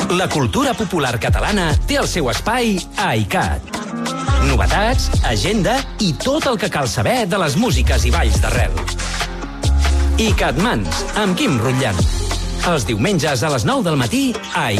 La cultura popular catalana té el seu espai a ICAT. Novetats, agenda i tot el que cal saber de les músiques i balls d'arrel. ICAT Mans, amb Quim Rutllant. Els diumenges a les 9 del matí a